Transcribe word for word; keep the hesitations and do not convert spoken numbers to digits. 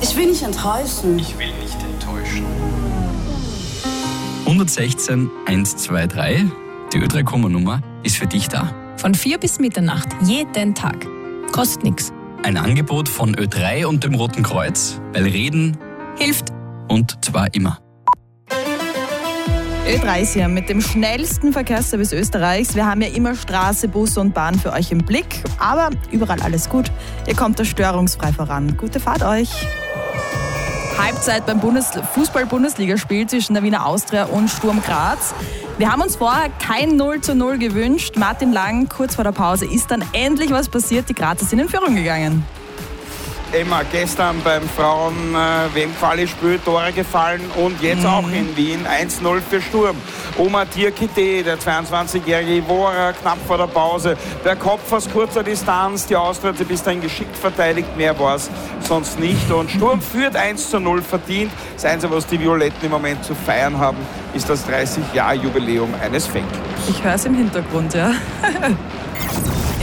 Ich will nicht enttäuschen. Ich will nicht enttäuschen. hundertsechzehn einhundertzweiundzwanzig, die Ö drei Komma-Nummer, ist für dich da. Von vier bis Mitternacht, jeden Tag. Kostet nichts. Ein Angebot von Ö drei und dem Roten Kreuz, weil Reden Hilft. und zwar immer. Ö drei ist hier mit dem schnellsten Verkehrsservice Österreichs. Wir haben ja immer Straße, Bus und Bahn für euch im Blick. Aber überall alles gut. Ihr kommt da störungsfrei voran. Gute Fahrt euch. Halbzeit beim Bundes- Fußball-Bundesligaspiel zwischen der Wiener Austria und Sturm Graz. Wir haben uns vorher kein null zu null gewünscht. Martin Lang, kurz vor der Pause, ist dann endlich was passiert. Die Grazer sind in Führung gegangen. Emma, gestern beim Frauen-W M-Quali-Spiel Tore gefallen und jetzt mhm. auch in Wien eins null für Sturm. Oma Diakite, der zweiundzwanzigjährige Ivora, knapp vor der Pause. Der Kopf aus kurzer Distanz, die Austria hat sie bis dahin geschickt verteidigt, mehr war es sonst nicht. Und Sturm führt eins zu null verdient. Das Einzige, was die Violetten im Moment zu feiern haben, ist das dreißig Jahr Jubiläum eines Fanclubs. Ich höre es im Hintergrund, ja.